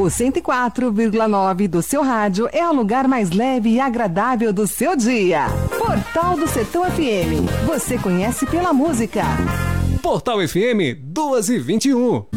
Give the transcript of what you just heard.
O 104,9 do seu rádio é o lugar mais leve e agradável do seu dia. Portal do Sertão FM. Você conhece pela música. Portal FM 1221.